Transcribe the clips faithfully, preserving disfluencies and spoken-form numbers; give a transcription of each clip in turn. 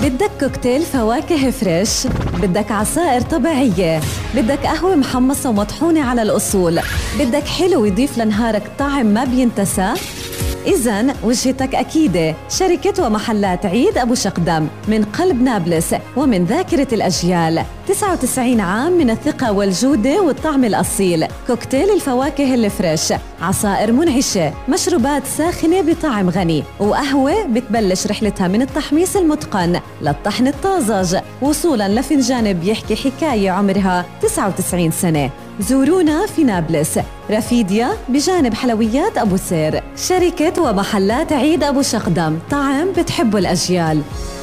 بدك كوكتيل فواكه فريش، بدك عصائر طبيعية، بدك قهوة محمصة ومطحونة على الأصول، بدك حلو يضيف لنهارك طعم ما بينتسى؟ إذن وجهتك أكيدة، شركة ومحلات عيد أبو شقدم من قلب نابلس ومن ذاكرة الأجيال. تسعة وتسعين عام من الثقة والجودة والطعم الأصيل. كوكتيل الفواكه الفريش، عصائر منعشة، مشروبات ساخنة بطعم غني، وقهوة بتبلش رحلتها من التحميص المتقن للطحن الطازج وصولاً لفنجان بيحكي حكاية عمرها تسعة وتسعين سنة. زورونا في نابلس، رفيديا بجانب حلويات أبو سير. شركة ومحلات عيد أبو شقدم، طعم بتحبه الأجيال.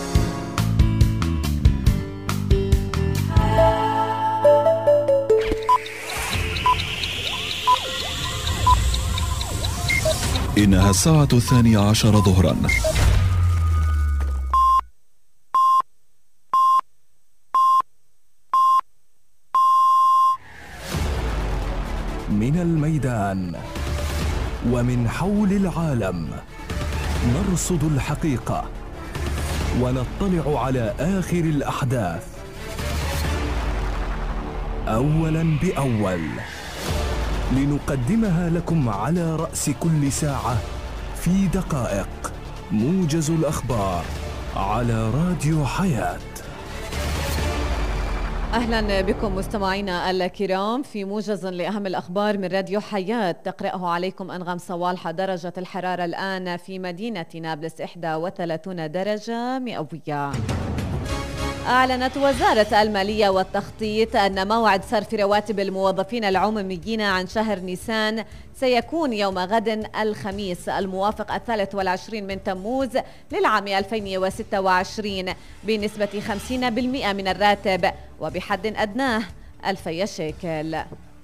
إنها الساعة الثانية عشر ظهراً. من الميدان ومن حول العالم نرصد الحقيقة ونطلع على آخر الأحداث أولاً بأول، لنقدمها لكم على رأس كل ساعة في دقائق. موجز الأخبار على راديو حياة. أهلا بكم مستمعينا الكرام في موجز لأهم الأخبار من راديو حياة. تقرأه عليكم أنغام صوالحة. درجة الحرارة الآن في مدينة نابلس إحدى وثلاثين درجة مئوية. أعلنت وزارة المالية والتخطيط أن موعد صرف رواتب الموظفين العموميين عن شهر نيسان سيكون يوم غد الخميس الموافق الثالث والعشرين من تموز للعام ألفين وستة وعشرين بنسبة خمسين بالمئة من الراتب وبحد أدناه ألفي شيكل.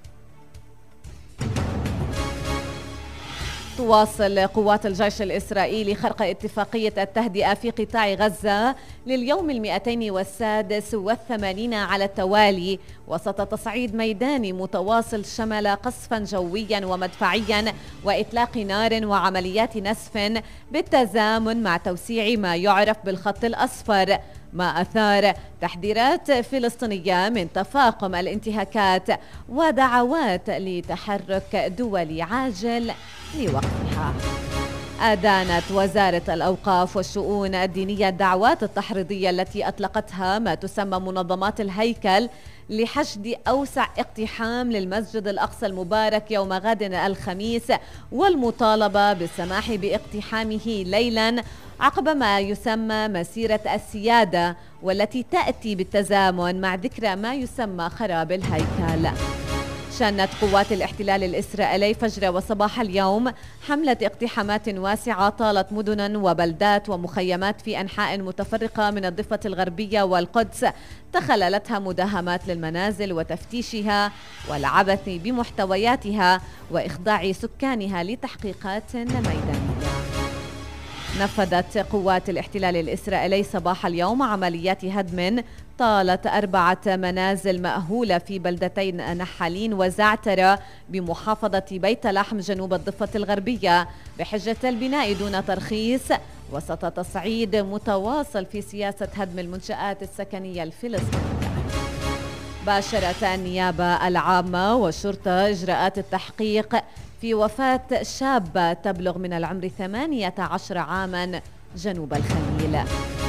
تواصل قوات الجيش الإسرائيلي خرق اتفاقية التهدئة في قطاع غزة لليوم المئتين والسادس والثمانين على التوالي وسط تصعيد ميداني متواصل شمل قصفا جويا ومدفعيا وإطلاق نار وعمليات نسف بالتزامن مع توسيع ما يعرف بالخط الأصفر، ما أثار تحذيرات فلسطينية من تفاقم الانتهاكات ودعوات لتحرك دولي عاجل لوقفها. أدانت وزارة الأوقاف والشؤون الدينية الدعوات التحريضية التي أطلقتها ما تسمى منظمات الهيكل لحشد أوسع اقتحام للمسجد الأقصى المبارك يوم غد الخميس والمطالبة بالسماح باقتحامه ليلاً عقب ما يسمى مسيرة السيادة والتي تأتي بالتزامن مع ذكرى ما يسمى خراب الهيكل. شنت قوات الاحتلال الإسرائيلي فجر وصباح اليوم حملة اقتحامات واسعة طالت مدنا وبلدات ومخيمات في أنحاء متفرقة من الضفة الغربية والقدس تخللتها مداهمات للمنازل وتفتيشها والعبث بمحتوياتها وإخضاع سكانها لتحقيقات ميدانية. نفذت قوات الاحتلال الإسرائيلي صباح اليوم عمليات هدم طالت أربعة منازل مأهولة في بلدتين نحالين وزعترة بمحافظة بيت لحم جنوب الضفة الغربية بحجة البناء دون ترخيص وسط تصعيد متواصل في سياسة هدم المنشآت السكنية الفلسطينية. باشرت النيابة العامة والشرطة إجراءات التحقيق في وفاة شابة تبلغ من العمر ثمانية عشر عاما جنوب الخليل.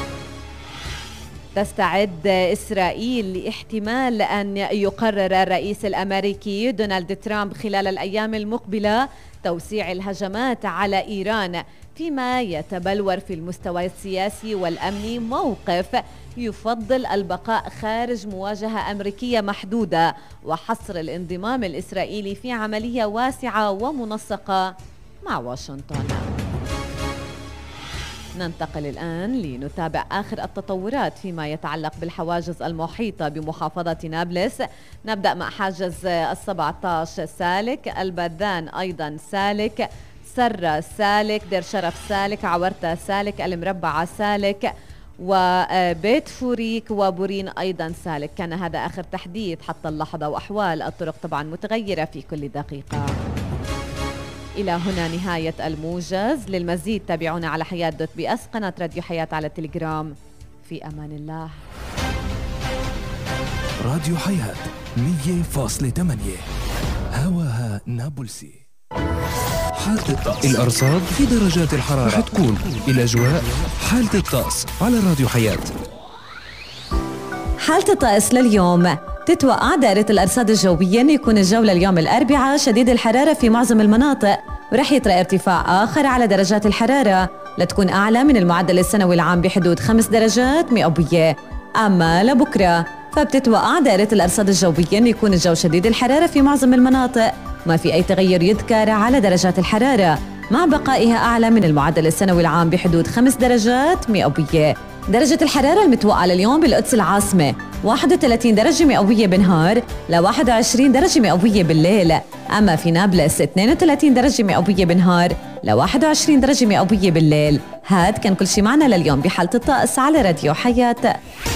تستعد إسرائيل لاحتمال أن يقرر الرئيس الأمريكي دونالد ترامب خلال الأيام المقبلة توسيع الهجمات على إيران فيما يتبلور في المستوى السياسي والأمني موقف يفضل البقاء خارج مواجهة أمريكية محدودة وحصر الانضمام الإسرائيلي في عملية واسعة ومنسقة مع واشنطن. ننتقل الآن لنتابع آخر التطورات فيما يتعلق بالحواجز المحيطة بمحافظة نابلس. نبدأ مع حاجز السبعة عشر سالك، البدان أيضا سالك، سرة سالك، دير شرف سالك، عورتة سالك، المربعة سالك، وبيت فوريك وبورين أيضا سالك. كان هذا آخر تحديث حتى اللحظة، وأحوال الطرق طبعا متغيرة في كل دقيقة. إلى هنا نهاية الموجز. للمزيد تابعونا على حياة دوت بي اس، قناة راديو حياة على التليجرام، في أمان الله. راديو حياة مية فاصلة ثمانية هواها نابلسي. حالة الطقس، الأرصاد في درجات الحرارة رح تكون الأجواء. حالة الطقس على راديو حياة. حالة الطقس لليوم، تتوقع دائرة الأرصاد الجوية أن يكون الجو لليوم الأربعاء شديد الحرارة في معظم المناطق، ورح يطرأ ارتفاع آخر على درجات الحرارة لتكون أعلى من المعدل السنوي العام بحدود خمس درجات مئوية. أما لبكرة فبتتوقع دائرة الأرصاد الجوية أن يكون الجو شديد الحرارة في معظم المناطق، ما في أي تغير يذكر على درجات الحرارة، مع بقائها أعلى من المعدل السنوي العام بحدود خمس درجات مئوية. درجة الحرارة المتوقعة لليوم بالقدس العاصمة واحد وثلاثين درجة مئوية بالنهار ل واحد وعشرين درجة مئوية بالليل، أما في نابلس اثنين وثلاثين درجة مئوية بالنهار ل واحد وعشرين درجة مئوية بالليل. هاد كان كل شي معنا لليوم بحالة الطقس على راديو حياة.